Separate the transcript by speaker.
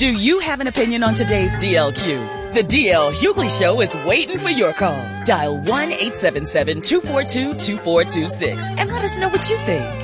Speaker 1: Do you have an opinion on today's DLQ? The DL Hughley Show is waiting for your call. Dial 1-877-242-2426 and let us know what you think.